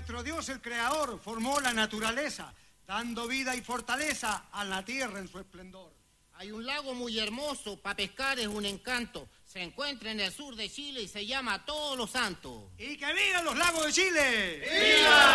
nuestro Dios, el Creador, formó la naturaleza, dando vida y fortaleza a la tierra en su esplendor. Hay un lago muy hermoso, para pescar es un encanto. Se encuentra en el sur de Chile y se llama Todos los Santos. ¡Y que vivan los lagos de Chile! ¡Viva!